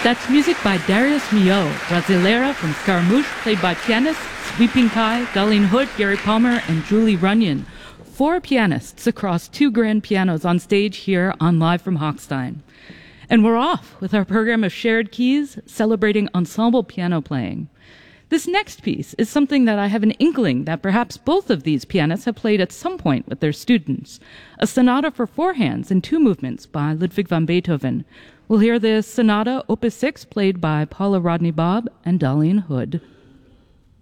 That's music by Darius Milhaud, Brasileira from Scaramouche, played by pianists Sweeping Kai, Darlene Hood, Gary Palmer, and Julie Runyon. 4 pianists across 2 grand pianos on stage here on Live from Hochstein. And we're off with our program of shared keys, celebrating ensemble piano playing. This next piece is something that I have an inkling that perhaps both of these pianists have played at some point with their students. A sonata for 4 hands in 2 movements by Ludwig van Beethoven. We'll hear the sonata, Opus 6, played by Paula Rodney Bobb and Darlene Hood.